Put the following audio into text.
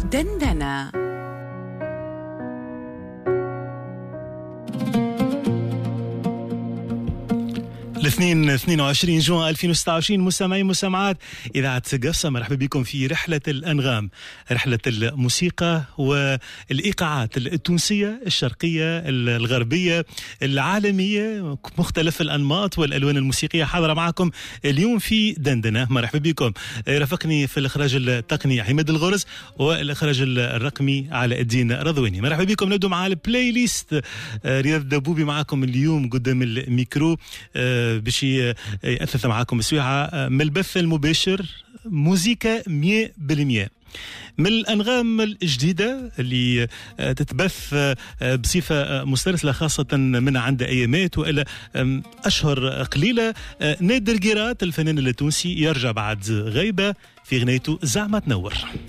دندنة. الاثنين 22 جوان 2026 مستمعين مستمعات إذاعة قصة، مرحبا بكم في رحلة الأنغام، رحلة الموسيقى والإيقاعات التونسية الشرقية الغربية العالمية، مختلف الأنماط والألوان الموسيقية حاضرة معكم اليوم في دندنة. مرحبا بكم. رافقني في الإخراج التقني عماد الغرز والإخراج الرقمي علاء الدين رضواني. مرحبا بكم. نبدو مع البلاي ليست. رياض دبوبي معكم اليوم قدام الميكرو باش يأثث معاكم بسويعة من البث المباشر موسيقى 100%. من الأنغام الجديدة اللي تتبث بصفة مسترسلة خاصة من عند أيامات وإلى أشهر قليلة. نادر قيرات الفنان التونسي يرجع بعد غيبة في غنيته زعما تنور.